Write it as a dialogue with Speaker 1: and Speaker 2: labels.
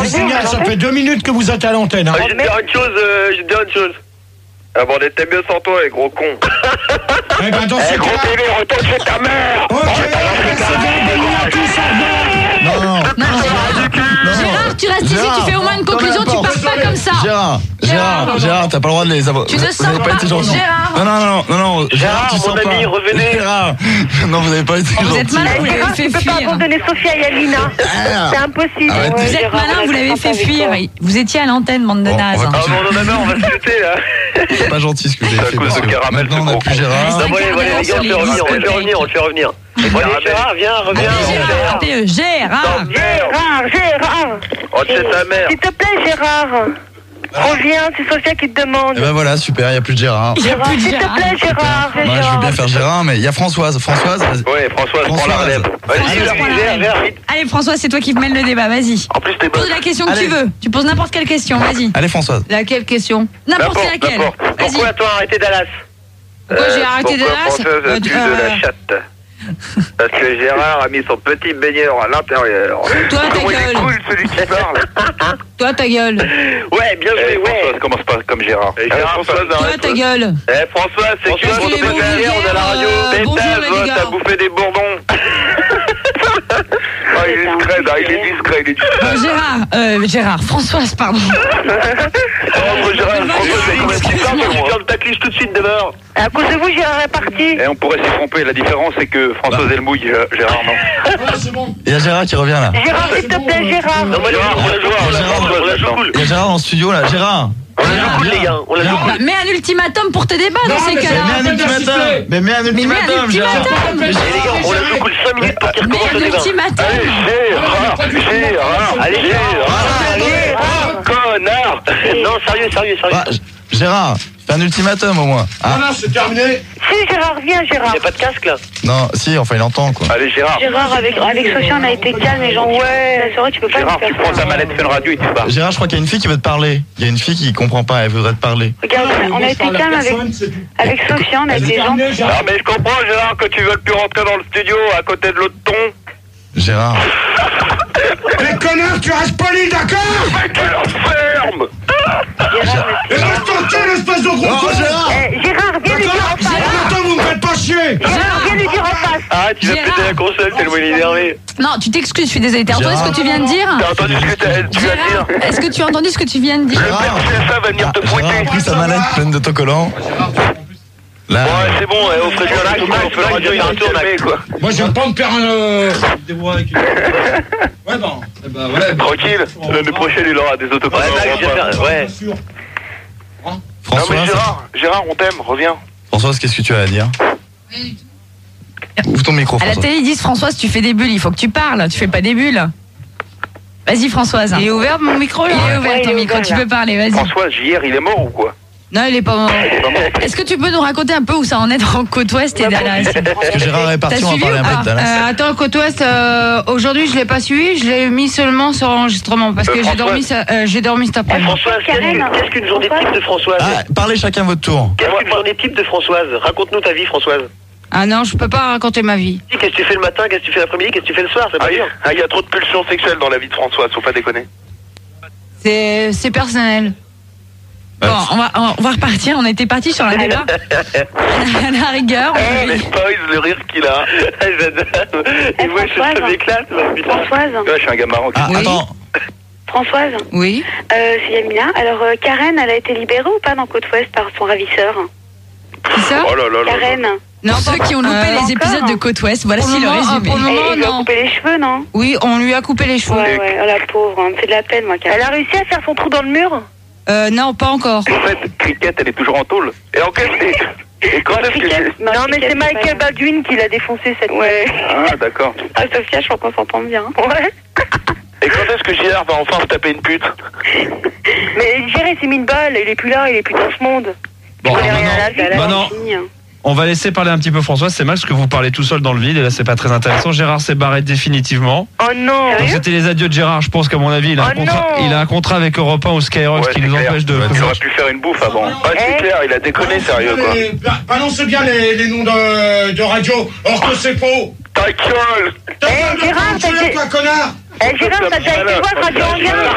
Speaker 1: signale, ça fait 2 minutes que vous êtes à l'antenne. Hein.
Speaker 2: Je vais te dire une chose, Ah bon, on était mieux sans toi, les gros cons.
Speaker 1: Eh ben dans ce
Speaker 2: gros
Speaker 1: cas...
Speaker 2: bébé, retourne chez ta mère.
Speaker 1: Ok, c'est bon, bonne nuit à tous, au revoir.
Speaker 3: Non, Gérard, tu restes ici, tu fais au moins une conclusion, tu pars pas comme ça.
Speaker 4: Gérard, t'as pas le droit de les avoir.
Speaker 3: Tu ne sors pas, Gérard.
Speaker 4: Non,
Speaker 2: Gérard,
Speaker 4: tu
Speaker 2: mon
Speaker 4: sors
Speaker 2: ami,
Speaker 4: pas.
Speaker 2: revenez.
Speaker 4: Gérard, non, vous n'avez pas été
Speaker 3: Vous êtes malin, vous l'avez fait
Speaker 5: Tu peux pas
Speaker 3: fuir.
Speaker 5: abandonner Sophia et Alina. C'est impossible.
Speaker 3: Vous êtes malin, vous l'avez fait fuir. Vous étiez à l'antenne, bande de nazes.
Speaker 2: Ah bon, on en a marre, on va se jeter là.
Speaker 4: C'est pas gentil ce que vous avez fait.
Speaker 2: cause de caramel,
Speaker 4: Maintenant, on n'a plus Gérard.
Speaker 2: Non, allez, les gars, on le fait revenir. Gérard, viens, reviens.
Speaker 5: Gérard.
Speaker 2: On te fait ta mère.
Speaker 5: S'il te plaît, Gérard. Reviens, c'est Sophia qui te demande.
Speaker 4: Et ben voilà, super, il n'y a plus de Gérard.
Speaker 5: Gérard, s'il te plaît, Gérard.
Speaker 4: Moi, je veux bien faire Gérard, mais il y a Françoise. Françoise,
Speaker 2: ouais, Françoise, prends la relève. Vas-y,
Speaker 3: Allez, François, c'est toi qui mène le débat, vas-y.
Speaker 2: En plus, t'es bonne.
Speaker 3: Pose la question que tu veux. Tu poses n'importe quelle question, vas-y.
Speaker 4: Allez, Françoise.
Speaker 3: Laquelle question? N'importe laquelle. Vas-y.
Speaker 2: Pourquoi toi arrêté Dallas?
Speaker 3: Pourquoi j'ai arrêté Dallas?
Speaker 2: Françoise a bu de la chatte. Parce que Gérard a mis son petit baigneur à l'intérieur.
Speaker 3: Toi, ta
Speaker 2: Comment il est
Speaker 3: gueule.
Speaker 2: cool, celui qui parle.
Speaker 3: Toi, ta gueule.
Speaker 2: Ouais, bien joué, ouais. Françoise commence pas comme Gérard. Françoise,
Speaker 3: Toi, ta gueule.
Speaker 2: Françoise, c'est que
Speaker 3: Françoise,
Speaker 2: on
Speaker 3: les
Speaker 2: peut
Speaker 3: bons
Speaker 2: derrière, on a la radio.
Speaker 3: bonjour, les gars.
Speaker 2: T'as bouffé des bourdons. Ah, il est discret, là, il est discret.
Speaker 3: Gérard, Françoise, pardon.
Speaker 2: Gérard, Françoise, c'est combien de temps que tu viens de ta cliché tout de suite dehors?
Speaker 5: À cause de vous, Gérard est parti.
Speaker 2: Et on pourrait s'y tromper, la différence c'est que Françoise elle mouille, Gérard non.
Speaker 4: Il y a Gérard qui revient là.
Speaker 5: Gérard, s'il te plaît, Gérard.
Speaker 2: Non, mais Gérard, on la joue cool.
Speaker 4: Il y a Gérard en studio là. Gérard.
Speaker 2: On la joue cool, les gars, on la joue cool.
Speaker 3: Mets un ultimatum pour tes débats dans ces cas-là.
Speaker 4: Mets un ultimatum. Mais mets un ultimatum, Gérard.
Speaker 2: Les gars, on la joue cool 5 minutes pour qu'il
Speaker 3: Mets
Speaker 2: recommence
Speaker 3: un
Speaker 2: le débat.
Speaker 3: ultimatum.
Speaker 2: Allez, Gérard, connard. Non, sérieux.
Speaker 4: Gérard, fais un ultimatum au moins.
Speaker 1: Voilà, c'est terminé.
Speaker 5: Si, Gérard, viens, Gérard.
Speaker 2: Y'a pas de casque là?
Speaker 4: Non, si, enfin il entend quoi.
Speaker 2: Allez, Gérard.
Speaker 5: Gérard, avec Sophia, on a été calme et gentil. Ouais, c'est vrai, tu peux pas
Speaker 2: Gérard,
Speaker 5: nous
Speaker 2: tu
Speaker 5: faire
Speaker 2: prends
Speaker 5: ça.
Speaker 2: ta mallette, fais une radio et tu pars.
Speaker 4: Gérard, je crois qu'il y a une fille qui veut te parler. Il y a une fille qui comprend pas, elle voudrait te parler.
Speaker 5: Regarde, on a été calme avec Sophia, on a été gentils.
Speaker 2: Ah, mais je comprends, Gérard, que tu veuilles plus rentrer dans le studio à côté de l'autre ton.
Speaker 4: Gérard.
Speaker 1: Mais connard, tu restes poli, d'accord?
Speaker 2: Mais tu l'enfermes!
Speaker 1: Et reste tranquille, espèce de gros con!
Speaker 5: Gérard, viens lui dire en face.
Speaker 1: Attends, vous me faites pas chier!
Speaker 5: Gérard, viens lui dire en face.
Speaker 2: Ah, tu vas péter la console tellement il est énervé.
Speaker 3: Non, tu t'excuses, je suis désolée. T'as entendu ce que tu viens de dire?
Speaker 2: T'as entendu ce que tu viens de dire?
Speaker 3: Gérard, est-ce que tu as entendu ce que tu viens de dire?
Speaker 2: Ça va venir te
Speaker 4: Gérard
Speaker 2: fouetter.
Speaker 4: a pris sa mallette pleine d'autocollants. Là.
Speaker 2: Ouais, c'est bon, on ferait bien là, on fait la radio, il y a un tour, quoi.
Speaker 1: Moi, j'aime pas me faire un... Ouais, bon.
Speaker 2: Tranquille, l'année prochaine, il aura des autocollants. Ouais. Non,
Speaker 4: Françoise,
Speaker 2: mais Gérard, on t'aime, reviens.
Speaker 4: Françoise, qu'est-ce que tu as à dire? Ouvre ton micro,
Speaker 3: À la
Speaker 4: Françoise.
Speaker 3: télé, ils disent Françoise, tu fais des bulles, il faut que tu parles, tu fais pas des bulles. Vas-y, Françoise. Il est ouvert mon micro là? Il est ouvert ton micro, tu peux parler, vas-y.
Speaker 2: François, JR, il est mort ou quoi?
Speaker 3: Non, il est pas mort. Est-ce que tu peux nous raconter un peu où ça en est en Côte-Ouest et Dallas?
Speaker 4: Parce que Gérard est parti, on va parler un peu de Dallas.
Speaker 6: Attends, Côte-Ouest, aujourd'hui je l'ai pas suivi, je l'ai mis seulement sur enregistrement parce que j'ai dormi cet après-midi.
Speaker 2: Françoise, qu'est-ce qu'une journée type de Françoise?
Speaker 4: Ah, parlez chacun votre tour.
Speaker 2: Qu'est-ce qu'une journée type de Françoise? Raconte-nous ta vie, Françoise.
Speaker 6: Ah non, je peux pas raconter ma vie.
Speaker 2: Qu'est-ce que tu fais le matin, qu'est-ce que tu fais l'après-midi, qu'est-ce que tu fais le soir? C'est pas bien. Ah, il y a trop de pulsions sexuelles dans la vie de Françoise, faut pas déconner.
Speaker 6: C'est personnel.
Speaker 3: Bon, on va repartir. On était parti sur un débat. À la rigueur.
Speaker 2: Mais Boys, le rire qu'il a. J'adore. Et moi, je m'éclate.
Speaker 5: Françoise.
Speaker 2: Ouais, je suis un gars marrant.
Speaker 4: Ah, attends.
Speaker 5: Françoise.
Speaker 6: Oui.
Speaker 5: C'est Yamina. Alors, Karen, elle a été libérée ou pas dans Côte-Ouest par son ravisseur?
Speaker 6: Qui ça?
Speaker 2: Oh là là là.
Speaker 5: Karen.
Speaker 3: Non, pour ceux qui ont loupé les épisodes de Côte-Ouest, voilà si le résumé.
Speaker 6: Pour le moment,
Speaker 5: Et il lui a
Speaker 6: non.
Speaker 5: coupé les cheveux, non?
Speaker 6: Oui, on lui a coupé les cheveux.
Speaker 5: Ouais, oh la pauvre, on me fait de la peine, moi, Karen. Elle a réussi à faire son trou dans le mur?
Speaker 6: Non, pas encore.
Speaker 2: En fait, Cricket, elle est toujours en tôle. Et en fait, et quand est-ce que
Speaker 5: Non, mais c'est Michael Baldwin qui l'a défoncé cette nuit. Ouais.
Speaker 2: Ah, d'accord.
Speaker 5: Ah, Sophia, je crois qu'on s'entend bien. Ouais.
Speaker 2: Et quand est-ce que JR va enfin se taper une pute?
Speaker 5: Mais Jerry s'est mis une balle, il est plus là, il est plus dans ce monde.
Speaker 7: Bon,
Speaker 5: Il connaît rien à la vie,
Speaker 7: maintenant,
Speaker 5: c'est fini.
Speaker 7: on va laisser parler un petit peu François. C'est mal parce que vous parlez tout seul dans le vide et là c'est pas très intéressant. Gérard s'est barré définitivement.
Speaker 5: Oh non.
Speaker 7: Donc c'était les adieux de Gérard. Je pense qu'à mon avis il a un contrat avec Europe 1 ou Skyrock qui nous empêche de.
Speaker 2: Il aurait pu faire une bouffe avant. Ouais, c'est clair, il a déconné sérieux quoi.
Speaker 1: Balancez bien les noms de radio, or que c'est faux.
Speaker 2: Ta gueule.
Speaker 1: Gérard, t'as déjà été voir Radio Anguin?